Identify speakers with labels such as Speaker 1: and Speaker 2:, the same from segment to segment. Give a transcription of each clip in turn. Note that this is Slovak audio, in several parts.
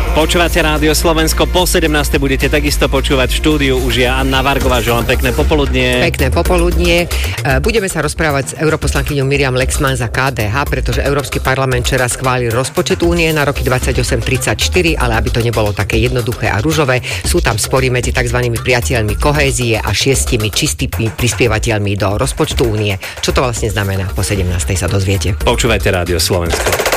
Speaker 1: Počúvate Rádio Slovensko, po 17. budete takisto počúvať v štúdiu už ja, Anna Vargová. Želám pekné popoludnie.
Speaker 2: Pekné popoludnie. Budeme sa rozprávať s europoslankyňou Miriam Lexman za KDH, pretože Európsky parlament včera schválil rozpočet únie na roky 28-34, ale aby to nebolo také jednoduché a ružové, sú tam spory medzi tzv. Priateľmi kohézie a 6 čistými prispievateľmi do rozpočtu únie. Čo to vlastne znamená? Po 17. sa dozviete.
Speaker 1: Počúvajte Rádio Slovensko.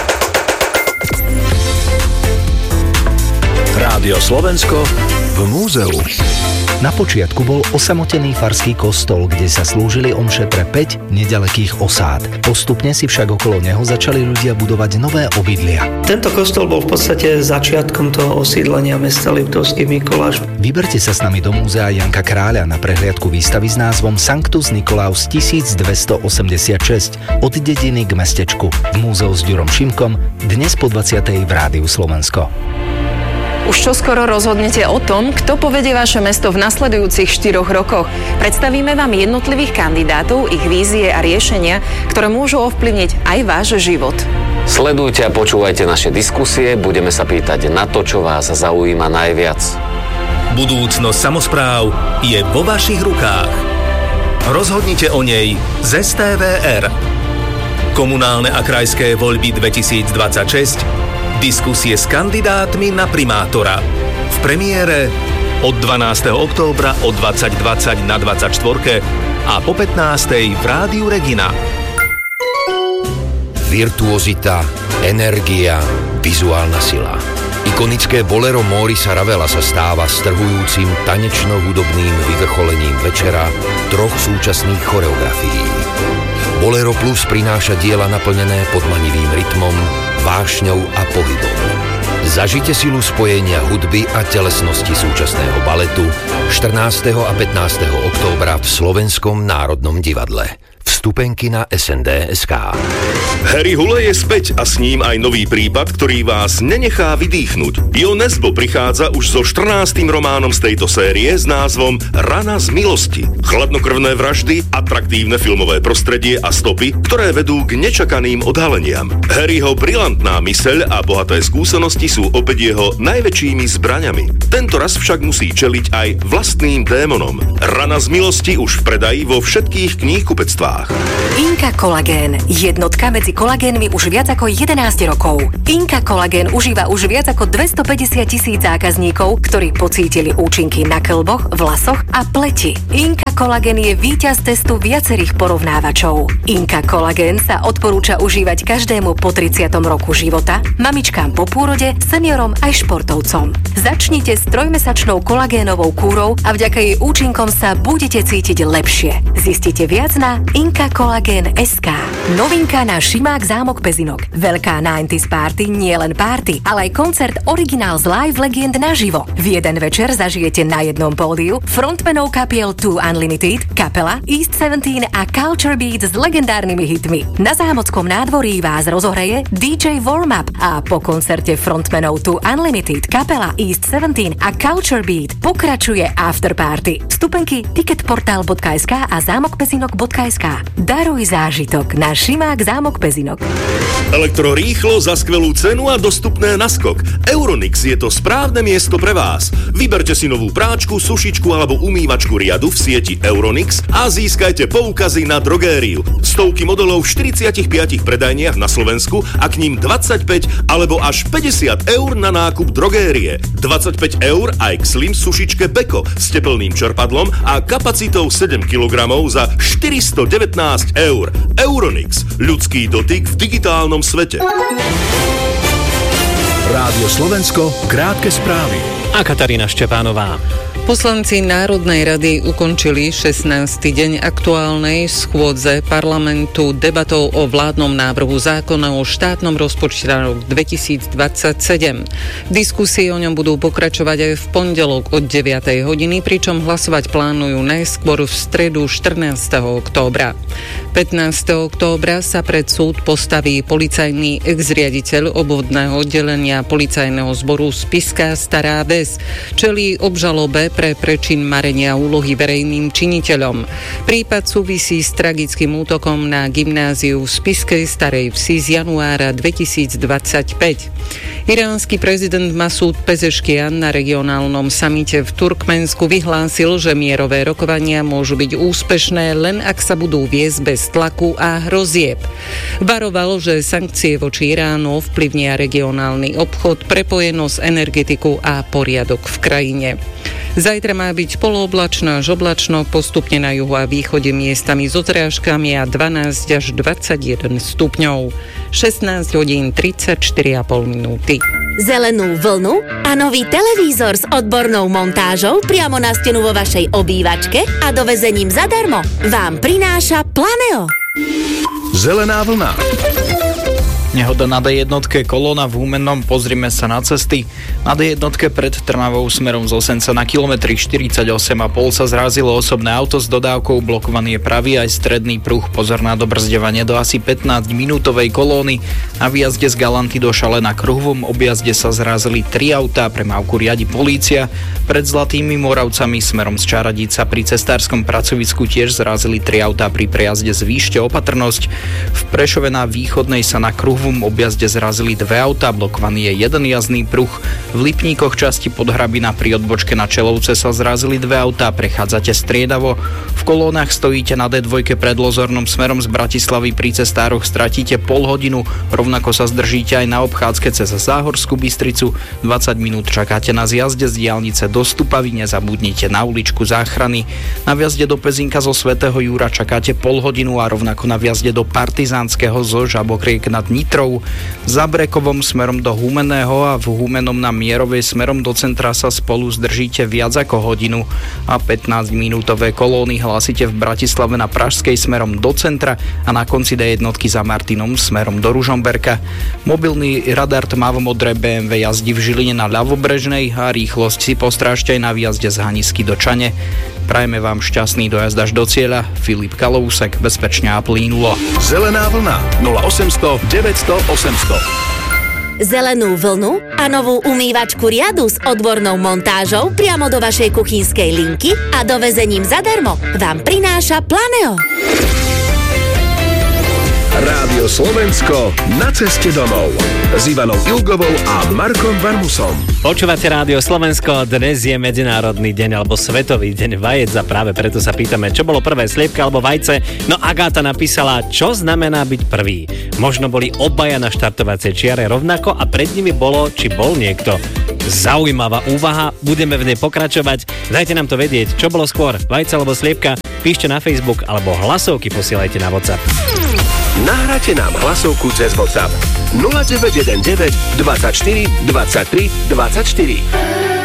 Speaker 3: Rádio Slovensko v múzeu. Na počiatku bol osamotený farský kostol, kde sa slúžili omše pre 5 nedalekých osád. Postupne si však okolo neho začali ľudia budovať nové obydlia.
Speaker 4: Tento kostol bol v podstate začiatkom toho osídlenia mesta Liptovský Mikuláš.
Speaker 3: Vyberte sa s nami do múzea Janka Kráľa na prehliadku výstavy s názvom Sanctus Nicolaus 1286 od dediny k mestečku. V múzeu s Ďurom Šimkom dnes po 20. v Rádiu Slovensko.
Speaker 5: Už čoskoro rozhodnete o tom, kto povedie vaše mesto v nasledujúcich 4 rokoch. Predstavíme vám jednotlivých kandidátov, ich vízie a riešenia, ktoré môžu ovplyvniť aj váš život.
Speaker 6: Sledujte a počúvajte naše diskusie, budeme sa pýtať na to, čo vás zaujíma najviac.
Speaker 7: Budúcnosť samospráv je vo vašich rukách. Rozhodnite o nej z STVR. Komunálne a krajské voľby 2026, diskusie s kandidátmi na primátora. V premiére od 12. októbra od 20:20 na 24. a po 15. v Rádiu Regina.
Speaker 8: Virtuozita, energia, vizuálna sila. Ikonické bolero Maurice Ravela sa stáva strhujúcim tanečno-hudobným vyvrcholením večera 3 súčasných choreografií. Bolero Plus prináša diela naplnené podmanivým rytmom, vášňou a pohybom. Zažite silu spojenia hudby a telesnosti súčasného baletu 14. a 15. októbra v Slovenskom národnom divadle. Vstupenky na SND.sk.
Speaker 9: Harry Hole je späť a s ním aj nový prípad, ktorý vás nenechá vydýchnuť. Jo Nesbo prichádza už so 14. románom z tejto série s názvom Rana z milosti. Chladnokrvné vraždy, atraktívne filmové prostredie a stopy, ktoré vedú k nečakaným odhaleniam. Harryho brilantná myseľ a bohaté skúsenosti sú opäť jeho najväčšími zbraňami. Tento raz však musí čeliť aj vlastným démonom. Rana z milosti už v predaji vo všetkých knihkupectvách.
Speaker 10: Inka Kolagén. Jednotka medzi kolagénmi už viac ako 11 rokov. Inka Kolagén užíva už viac ako 250 000 zákazníkov, ktorí pocítili účinky na kĺboch, vlasoch a pleti. Inka Kolagén je víťaz testu viacerých porovnávačov. Inka Kolagén sa odporúča užívať každému po 30. roku života, mamičkám po pôrode, seniorom aj športovcom. Začnite s 3-mesačnou kolagénovou kúrou a vďaka jej účinkom sa budete cítiť lepšie. Zistite viac na inkakolagén.sk. Novinka na Šimák Zámok Pezinok. Veľká 90s party, nie len party, ale aj koncert Originals Live Legend naživo. V jeden večer zažijete na jednom pódiu frontmenov kapiel Too Unlimited, kapela East 17 a Culture Beat s legendárnymi hitmi. Na Zámockom nádvorí vás rozohreje DJ Warm-Up a po koncerte frontmenov Too Unlimited, kapela East 17 a Culture Beat pokračuje afterparty. Vstupenky ticketportal.sk a zámokpezinok.sk. Daruj zážitok na Šimák Zámok Pezinok.
Speaker 9: Elektrorýchlo za skvelú cenu a dostupné na skok. Euronix je to správne miesto pre vás. Vyberte si novú práčku, sušičku alebo umývačku riadu v sieti Euronix a získajte poukazy na drogériu. Stovky modelov v 45 predajniach na Slovensku a k ním 25 alebo až 50 eur na nákup drogérie. 25 eur aj k slim sušičke Beko s teplným čerpadlom a kapacitou 7 kg za 419 eur. Euronix. Ľudský dotyk v digitálnom svete.
Speaker 3: Rádio Slovensko, krátke správy.
Speaker 1: A Katarína Štepánová.
Speaker 11: Poslanci Národnej rady ukončili 16. deň aktuálnej schôdze parlamentu debatou o vládnom návrhu zákona o štátnom rozpočte na rok 2027. Diskusie o ňom budú pokračovať aj v pondelok od 9. hodiny, pričom hlasovať plánujú najskôr v stredu 14. októbra. 15. októbra sa pred súd postaví policajný ex-riaditeľ obvodného oddelenia policajného zboru Spišská Stará Ves. Čelí obžalobe pre prečin marenia úlohy verejným činiteľom. Prípad súvisí s tragickým útokom na gymnáziu v Spišskej Starej Vsi z januára 2025. Iránsky prezident Masúd Pezeškian na regionálnom samite v Turkmensku vyhlásil, že mierové rokovania môžu byť úspešné, len ak sa budú viesť bez tlaku a hrozieb. Varoval, že sankcie voči Iránu ovplyvnia regionálny obchod, prepojenosť, energetiku a poriadok v krajine. Zajtra má byť polooblačno až oblačno, postupne na juhu a východe miestami s odrážkami a 12 až 21 stupňov. 16 hodín 34,5 minúty.
Speaker 12: Zelenú vlnu a nový televízor s odbornou montážou priamo na stenu vo vašej obývačke a dovezením zadarmo vám prináša Planeo.
Speaker 13: Zelená vlna.
Speaker 14: Nehoda na D1, kolóna v Humennom, pozrime sa na cesty. Na D1 pred Trnavou smerom z Osenca na kilometri 48,5 sa zrazilo osobné auto s dodávkou, blokovaný je pravý aj stredný pruh, pozor na dobrzdevanie do asi 15-minútovej kolóny. Na výjazde z Galanty do Šale na kruhovom objazde sa zrazili 3 autá, premávku riadi polícia. Pred Zlatými Moravcami smerom z Čaradica pri cestárskom pracovisku tiež zrazili 3 autá pri prejazde z Výšte Opatrnosť. V Prešove na východnej sa na kruhovom objazde zrazili 2 autá, blokovaný je jeden jazdný pruh. V Lipníkoch časti Podhrabina pri odbočke na Čelovce sa zrazili 2 autá, prechádzate striedavo. V kolónach stojíte na D2 pred Lozornom smerom z Bratislavy pri cestároch, stratíte pol hodinu, rovnako sa zdržíte aj na obchádzke cez Záhorskú Bystricu. 20 minút čakáte na zjazde z diaľnice do Stupavy, nezabudnite na uličku Záchrany. Na vjazde do Pezinka zo Svätého Júra čakáte pol hodinu a rovnako na vjazde do Partizánskeho zo Žabokriek nad Nitrou. Za Brekovom smerom do Humenného a v Humenom na Mierovej smerom do centra sa spolu zdržíte viac ako hodinu a 15-minútové kolóny hlásite v Bratislave na Pražskej smerom do centra a na konci D1 za Martinom smerom do Ružomberka. Mobilný radar tmavomodré BMW jazdí v Žiline na ľavobrežnej a rýchlosť si postrážte aj na výjazde z Hanisky do Čane. Prajeme vám šťastný dojazd až do cieľa. Filip Kalousek, bezpečne a plynulo.
Speaker 13: Zelená vlna 0800 900 800.
Speaker 12: Zelenú vlnu a novú umývačku riadu s odbornou montážou priamo do vašej kuchynskej linky a dovezením zadarmo vám prináša Planeo.
Speaker 13: Rádio Slovensko na ceste domov s Ivanou Ilgovou a Markom Varmusom.
Speaker 1: Počúvate Rádio Slovensko, dnes je Medzinárodný deň alebo Svetový deň vajec a práve preto sa pýtame, čo bolo prvé, sliepka alebo vajce. No Agáta napísala, čo znamená byť prvý. Možno boli obaja na štartovacej čiare rovnako a pred nimi bolo, či bol niekto. Zaujímavá úvaha, budeme v nej pokračovať. Dajte nám to vedieť, čo bolo skôr, vajce alebo sliepka. Píšte na Facebook alebo hlasovky posielajte na WhatsApp.
Speaker 13: Nahrajte nám hlasovku cez WhatsApp 0919 24 23 24.